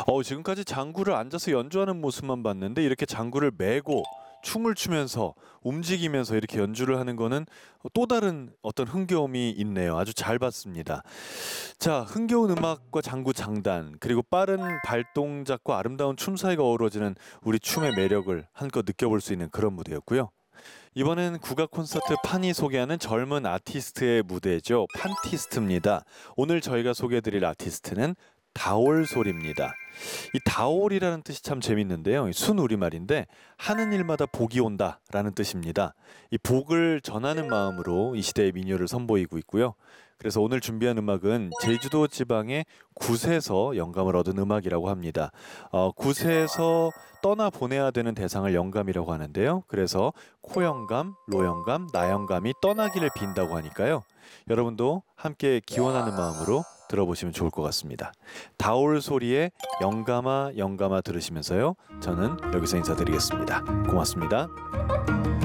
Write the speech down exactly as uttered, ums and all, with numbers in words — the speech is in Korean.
어 지금까지 장구를 앉아서 연주하는 모습만 봤는데 이렇게 장구를 메고 춤을 추면서 움직이면서 이렇게 연주를 하는 거는 또 다른 어떤 흥겨움이 있네요. 아주 잘 봤습니다. 자, 흥겨운 음악과 장구 장단 그리고 빠른 발동작과 아름다운 춤 사이가 어우러지는 우리 춤의 매력을 한껏 느껴볼 수 있는 그런 무대였고요. 이번엔 국악 콘서트 판이 소개하는 젊은 아티스트의 무대죠. 판티스트입니다. 오늘 저희가 소개해드릴 아티스트는 다올솔입니다. 이 다올이라는 뜻이 참 재밌는데요. 이 순우리말인데 하는 일마다 복이 온다라는 뜻입니다. 이 복을 전하는 마음으로 이 시대의 민요를 선보이고 있고요. 그래서 오늘 준비한 음악은 제주도 지방의 굿에서 영감을 얻은 음악이라고 합니다. 어, 굿에서 떠나 보내야 되는 대상을 영감이라고 하는데요. 그래서 코영감, 로영감, 나영감이 떠나기를 빈다고 하니까요. 여러분도 함께 기원하는 마음으로 들어보시면 좋을 것 같습니다. 다올 소리의 영감아 영감아 들으시면서요. 저는 여기서 인사드리겠습니다. 고맙습니다.